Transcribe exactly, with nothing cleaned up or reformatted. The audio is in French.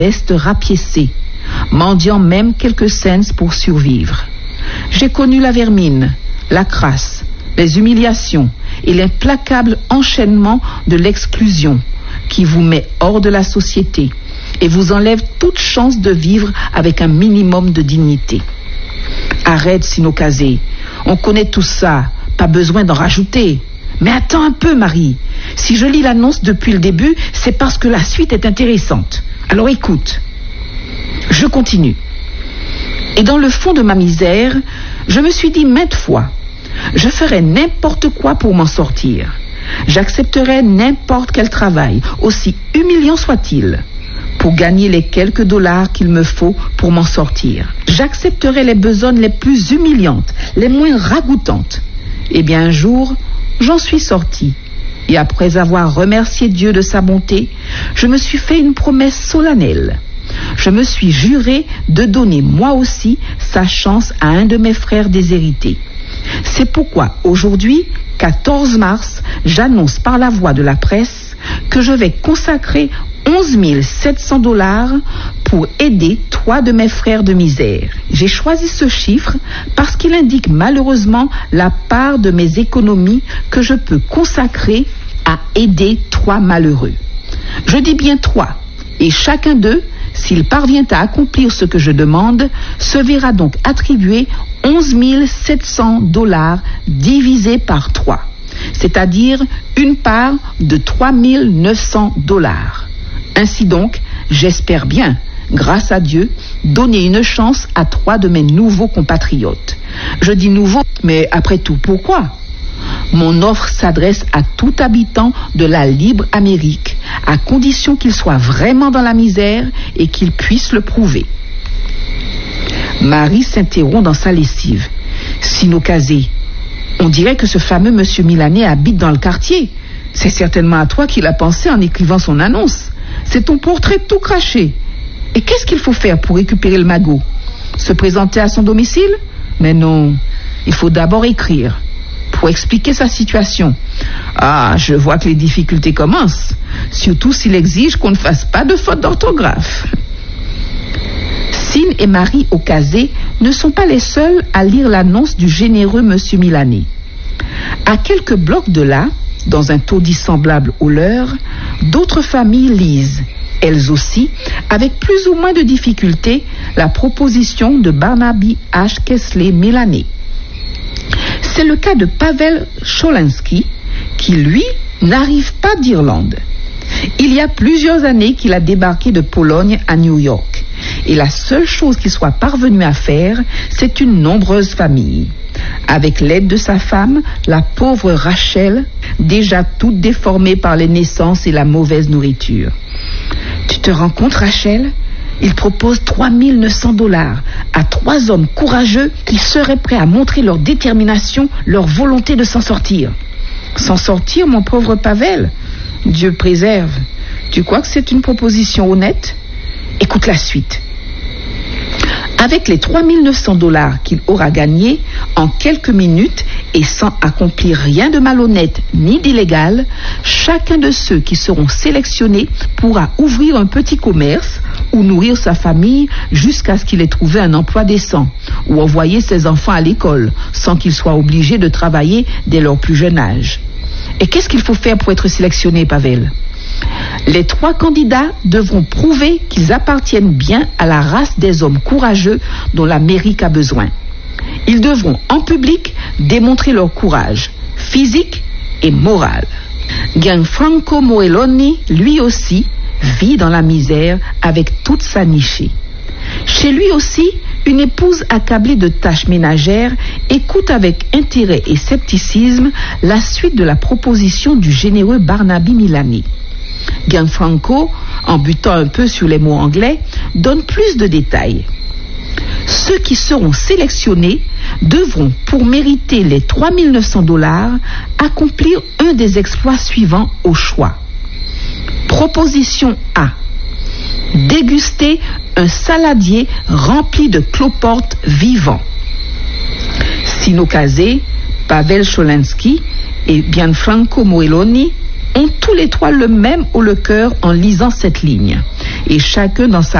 reste rapiécé, mendiant même quelques cents pour survivre. J'ai connu la vermine, la crasse, les humiliations et l'implacable enchaînement de l'exclusion qui vous met hors de la société et vous enlève toute chance de vivre avec un minimum de dignité. Arrête, Sinokazé, on connaît tout ça, pas besoin d'en rajouter. Mais attends un peu, Marie. Si je lis l'annonce depuis le début, c'est parce que la suite est intéressante. Alors écoute. Je continue. Et dans le fond de ma misère, je me suis dit maintes fois, je ferais n'importe quoi pour m'en sortir. J'accepterais n'importe quel travail, aussi humiliant soit-il, pour gagner les quelques dollars qu'il me faut pour m'en sortir. J'accepterais les besognes les plus humiliantes, les moins ragoûtantes. Et bien un jour, j'en suis sortie. Et après avoir remercié Dieu de sa bonté, je me suis fait une promesse solennelle. Je me suis juré de donner moi aussi sa chance à un de mes frères déshérités. C'est pourquoi aujourd'hui, quatorze mars, j'annonce par la voie de la presse que je vais consacrer onze mille sept cents dollars pour aider trois de mes frères de misère. J'ai choisi ce chiffre parce qu'il indique malheureusement la part de mes économies que je peux consacrer à aider trois malheureux. Je dis bien trois, et chacun d'eux, s'il parvient à accomplir ce que je demande, se verra donc attribuer onze mille sept cents dollars divisé par trois, c'est-à-dire une part de trois mille neuf cents dollars. Ainsi donc, j'espère bien, grâce à Dieu, donner une chance à trois de mes nouveaux compatriotes. Je dis nouveaux, mais après tout, pourquoi ? Mon offre s'adresse à tout habitant de la libre Amérique, à condition qu'il soit vraiment dans la misère et qu'il puisse le prouver. Marie s'interrompt dans sa lessive. Sinokazé, on dirait que ce fameux monsieur Milanais habite dans le quartier. C'est certainement à toi qu'il a pensé en écrivant son annonce. C'est ton portrait tout craché. Et qu'est-ce qu'il faut faire pour récupérer le magot ? Se présenter à son domicile ? Mais non, il faut d'abord écrire pour expliquer sa situation. Ah, je vois que les difficultés commencent, surtout s'il exige qu'on ne fasse pas de faute d'orthographe. Sin et Marie Okazé ne sont pas les seuls à lire l'annonce du généreux monsieur Milanais. À quelques blocs de là, dans un taudis semblable au leur, d'autres familles lisent, elles aussi, avec plus ou moins de difficulté, la proposition de Barnaby H. Kesley Milanais. C'est le cas de Pavel Cholinsky, qui, lui, n'arrive pas d'Irlande. Il y a plusieurs années qu'il a débarqué de Pologne à New York. Et la seule chose qu'il soit parvenu à faire, c'est une nombreuse famille. Avec l'aide de sa femme, la pauvre Rachel, déjà toute déformée par les naissances et la mauvaise nourriture. Tu te rends compte, Rachel ? Il propose trois mille neuf cents dollars à trois hommes courageux qui seraient prêts à montrer leur détermination, leur volonté de s'en sortir. S'en sortir, mon pauvre Pavel ? Dieu préserve. Tu crois que c'est une proposition honnête ? Écoute la suite. Avec les trois mille neuf cents dollars qu'il aura gagnés en quelques minutes et sans accomplir rien de malhonnête ni d'illégal, chacun de ceux qui seront sélectionnés pourra ouvrir un petit commerce ou nourrir sa famille jusqu'à ce qu'il ait trouvé un emploi décent ou envoyer ses enfants à l'école sans qu'ils soient obligés de travailler dès leur plus jeune âge. Et qu'est-ce qu'il faut faire pour être sélectionné, Pavel ? Les trois candidats devront prouver qu'ils appartiennent bien à la race des hommes courageux dont l'Amérique a besoin. Ils devront en public démontrer leur courage physique et moral. Gianfranco Moelloni, lui aussi, vit dans la misère avec toute sa nichée. Chez lui aussi, une épouse accablée de tâches ménagères écoute avec intérêt et scepticisme la suite de la proposition du généreux Barnaby Milanais. Gianfranco, en butant un peu sur les mots anglais, donne plus de détails. Ceux qui seront sélectionnés devront, pour mériter les trois mille neuf cents dollars, accomplir un des exploits suivants au choix. Proposition A. Déguster un saladier rempli de cloportes vivants. Sinokazé, Pavel Cholinsky et Gianfranco Moelloni ont tous les trois le même haut le cœur en lisant cette ligne. et chacun dans sa